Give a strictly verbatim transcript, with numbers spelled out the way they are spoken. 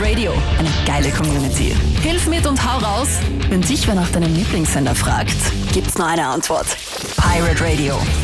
Radio, eine geile Community. Hilf mit und hau raus. Wenn dich wer nach deinem Lieblingssender fragt, gibt's nur eine Antwort. Pirate Radio.